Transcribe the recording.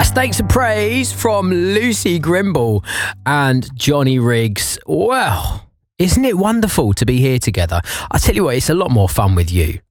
Mistakes of Praise from Lucy Grimble and Johnny Riggs. Well, isn't it wonderful to be here together? I tell you what, it's a lot more fun with you.